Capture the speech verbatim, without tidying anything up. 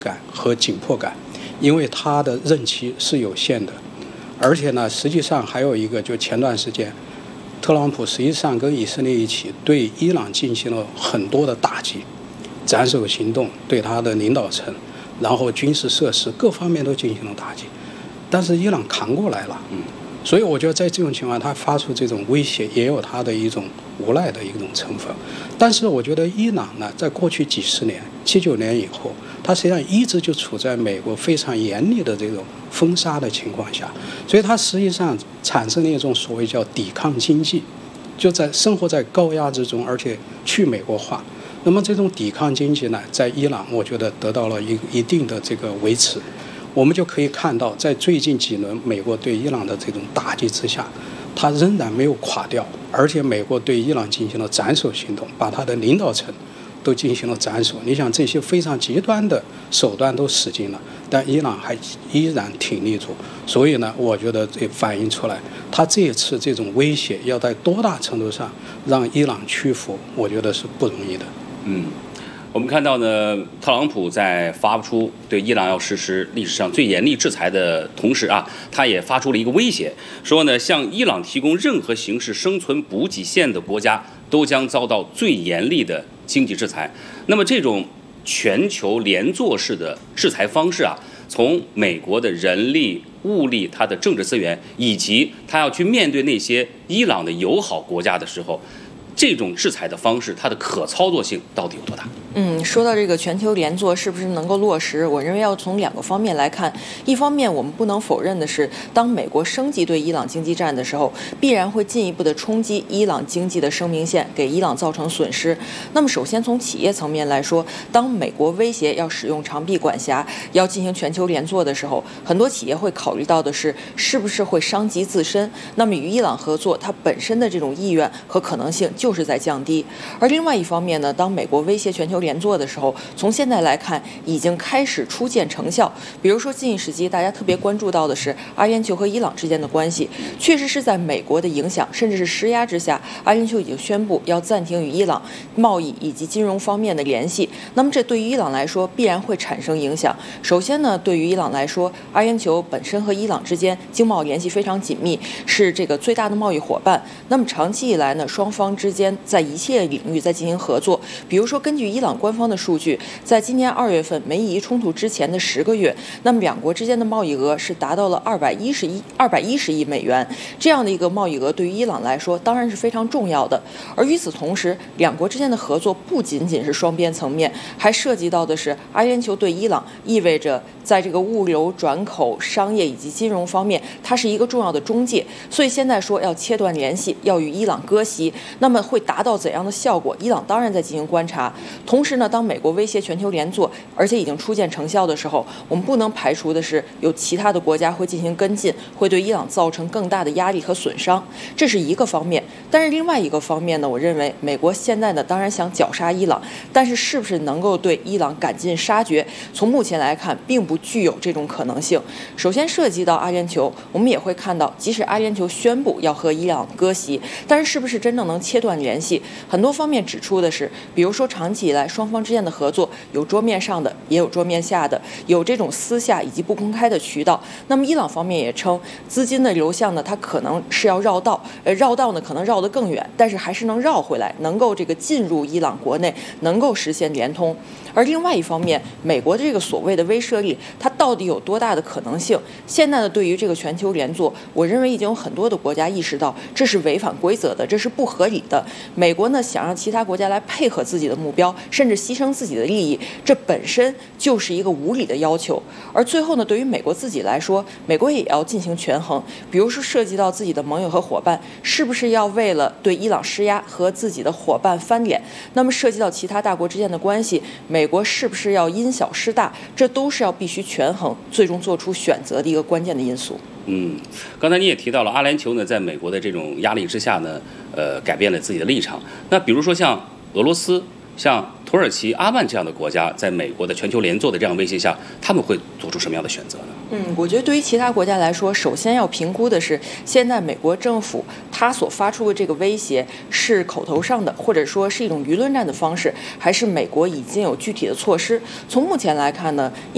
感和紧迫感，因为他的任期是有限的，而且呢，实际上还有一个，就前段时间，特朗普实际上跟以色列一起对伊朗进行了很多的打击，斩首行动，对他的领导层，然后军事设施各方面都进行了打击，但是伊朗扛过来了，嗯，所以我觉得在这种情况，他发出这种威胁，也有他的一种无奈的一种成分。但是我觉得伊朗呢，在过去几十年，七九年以后，它实际上一直就处在美国非常严厉的这种封杀的情况下，所以它实际上产生了一种所谓叫抵抗经济，就在生活在高压之中，而且去美国化。那么这种抵抗经济呢，在伊朗我觉得得到了一一定的这个维持。我们就可以看到，在最近几轮美国对伊朗的这种打击之下，它仍然没有垮掉，而且美国对伊朗进行了斩首行动，把它的领导层都进行了斩首。你想，这些非常极端的手段都使尽了，但伊朗还依然挺立住。所以呢，我觉得这反映出来，他这一次这种威胁要在多大程度上让伊朗屈服，我觉得是不容易的。 嗯。我们看到呢，特朗普在发出对伊朗要实施历史上最严厉制裁的同时啊，他也发出了一个威胁，说呢，向伊朗提供任何形式生存补给线的国家都将遭到最严厉的经济制裁。那么这种全球连坐式的制裁方式啊，从美国的人力、物力、它的政治资源，以及他要去面对那些伊朗的友好国家的时候，这种制裁的方式，它的可操作性到底有多大？ 嗯，说到这个全球连坐是不是能够落实，我认为要从两个方面来看。一方面，我们不能否认的是，当美国升级对伊朗经济战的时候，必然会进一步的冲击伊朗经济的生命线，给伊朗造成损失。那么，首先从企业层面来说，当美国威胁要使用长臂管辖，要进行全球连坐的时候，很多企业会考虑到的是，是不是会伤及自身。那么，与伊朗合作，它本身的这种意愿和可能性就是在降低。而另外一方面呢，当美国威胁全球连坐的时候，从现在来看，已经开始初见成效。比如说，近一时期大家特别关注到的是阿联酋和伊朗之间的关系，确实是在美国的影响甚至是施压之下，阿联酋已经宣布要暂停与伊朗贸易以及金融方面的联系。那么这对于伊朗来说必然会产生影响。首先呢，对于伊朗来说，阿联酋本身和伊朗之间经贸联系非常紧密，是这个最大的贸易伙伴。那么长期以来呢，双方之间在一切领域在进行合作。比如说，根据伊朗官方的数据，在今年二月份美以冲突之前的十个月，那么两国之间的贸易额是达到了二百一十亿二百一十亿美元。这样的一个贸易额对于伊朗来说当然是非常重要的。而与此同时，两国之间的合作不仅仅是双边层面，还涉及到的是阿联酋对伊朗，意味着在这个物流转口、商业以及金融方面，它是一个重要的中介。所以现在说要切断联系，要与伊朗割席，那么会达到怎样的效果？伊朗当然在进行观察。同时呢，当美国威胁全球连坐，而且已经初见成效的时候，我们不能排除的是有其他的国家会进行跟进，会对伊朗造成更大的压力和损伤，这是一个方面。但是另外一个方面呢，我认为美国现在呢当然想绞杀伊朗，但是是不是能够对伊朗赶尽杀绝，从目前来看并不具有这种可能性。首先涉及到阿联酋，我们也会看到，即使阿联酋宣布要和伊朗割席，但是是不是真正能切断联系，很多方面指出的是，比如说长期以来双方之间的合作有桌面上的，也有桌面下的，有这种私下以及不公开的渠道。那么伊朗方面也称，资金的流向呢，它可能是要绕道，呃，绕道呢可能绕得更远，但是还是能绕回来，能够这个进入伊朗国内，能够实现连通。而另外一方面，美国的这个所谓的威慑力，它到底有多大的可能性？现在呢，对于这个全球连坐，我认为已经有很多的国家意识到这是违反规则的，这是不合理的。美国呢想让其他国家来配合自己的目标，甚至牺牲自己的利益，这本身就是一个无理的要求。而最后呢，对于美国自己来说，美国也要进行权衡，比如说涉及到自己的盟友和伙伴，是不是要为了对伊朗施压和自己的伙伴翻脸？那么涉及到其他大国之间的关系，美国是不是要因小失大？这都是要必须权衡，最终做出选择的一个关键的因素。 嗯，刚才你也提到了阿联酋呢，在美国的这种压力之下呢，呃，改变了自己的立场。那比如说像俄罗斯、像土耳其、阿曼这样的国家，在美国的全球连坐的这样威胁下，他们会做出什么样的选择呢？ 嗯，我觉得对于其他国家来说，首先要评估的是，现在美国政府他所发出的这个威胁是口头上的，或者说是一种舆论战的方式，还是美国已经有具体的措施？从目前来看呢，